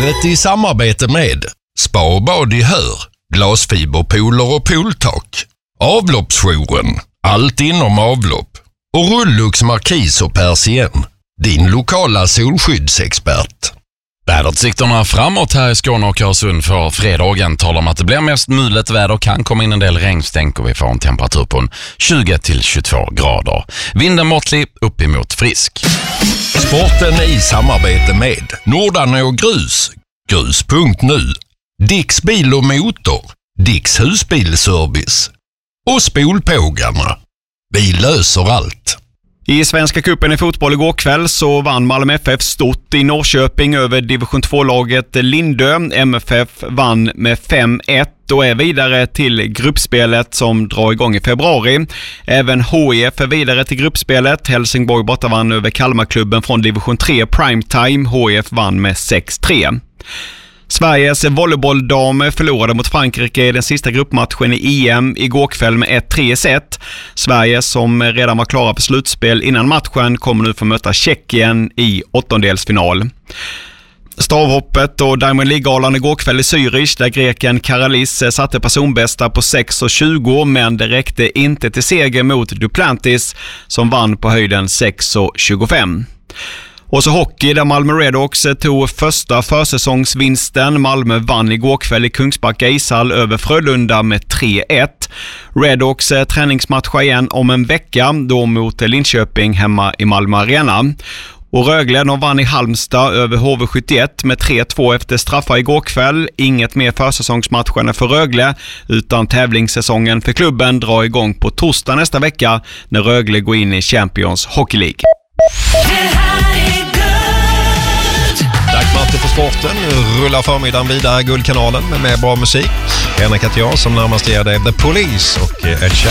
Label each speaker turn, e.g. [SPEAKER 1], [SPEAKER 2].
[SPEAKER 1] livet i samarbete med Spa och bad i Hör, glasfiberpooler och pooltak, Avloppsjouren, allt inom avlopp och Rullux Markis och Persien, din lokala solskyddsexpert.
[SPEAKER 2] Väderutsikterna framåt här i Skåne och Öresund för fredagen talar om att det blir mest mulet väder, kan komma in en del regnstänk och vi får en temperatur på 20-22 grader. Vinden måttlig, uppemot frisk.
[SPEAKER 1] Sporten i samarbete med Nordanå Grus, grus.nu, Dicks bil och motor, Dicks husbilservice och Spolpågarna. Vi löser allt.
[SPEAKER 3] I Svenska cupen i fotboll igår kväll så vann Malmö FF stort i Norrköping över division 2-laget Lindö. MFF vann med 5-1 och är vidare till gruppspelet som drar igång i februari. Även HIF är vidare till gruppspelet. Helsingborg borta vann över Kalmarklubben från division 3 Primetime. HIF vann med 6-3. Sveriges volleybolldamer förlorade mot Frankrike i den sista gruppmatchen i EM igår kväll med 1-3 set. Sverige, som redan var klara för slutspel innan matchen, kommer nu få möta Tjeckien i åttondelsfinal. Stavhoppet och Diamond League-galan igår kväll i Zürich, där greken Karalis satte personbästa på 6,20, men det räckte inte till seger mot Duplantis som vann på höjden 6,25. Och så hockey, där Malmö Redhawks tog första försäsongsvinsten. Malmö vann igår kväll i Kungsbacka ishall över Frölunda med 3-1. Redhawks träningsmatchar igen om en vecka, då mot Linköping hemma i Malmö Arena. Och Rögle, de vann i Halmstad över HV71 med 3-2 efter straffar igår kväll. Inget mer försäsongsmatcherna för Rögle, utan tävlingssäsongen för klubben drar igång på torsdag nästa vecka när Rögle går in i Champions Hockey League.
[SPEAKER 4] Tack Martin för sporten. Rullar förmiddagen vidare Guldkanalen med bra musik. Henrik heter jag som närmast ger dig The Police och Ed Sheeran.